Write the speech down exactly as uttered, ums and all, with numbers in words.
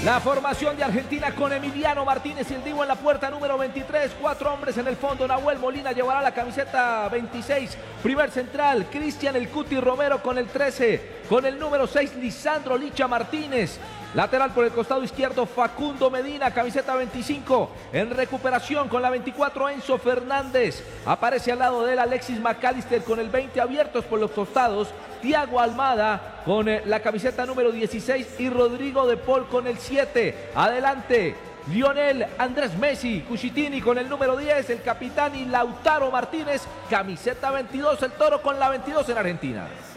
La formación de Argentina con Emiliano Martínez y el Divo en la puerta número veintitrés. Cuatro hombres en el fondo. Nahuel Molina llevará la camiseta veintiséis. Primer central, Cristian El Cuti Romero con el trece. Con el número seis, Lisandro Licha Martínez. Lateral por el costado izquierdo, Facundo Medina, camiseta veinticinco. En recuperación con la veinticuatro, Enzo Fernández. Aparece al lado de él Alexis McAllister con el veinte, abiertos por los costados. Thiago Almada con la camiseta número dieciséis y Rodrigo de Paul con el siete. Adelante, Lionel Andrés Messi Cuchitini con el número diez, el capitán, y Lautaro Martínez, camiseta veintidós, el Toro con la veintidós en Argentina.